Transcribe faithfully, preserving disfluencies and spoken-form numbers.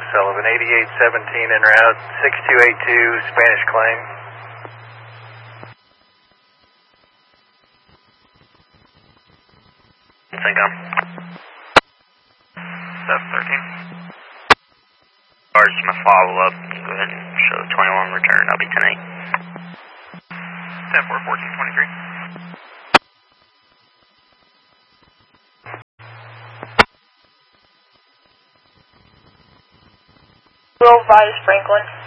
Sullivan, eighty-eight seventeen en route, six two eight two, Spanish claim. Syncom. seven thirteen. Cars, my follow up. Go ahead and show twenty-one return. I'll be ten eight. ten four, fourteen twenty-three. Will Vice Franklin.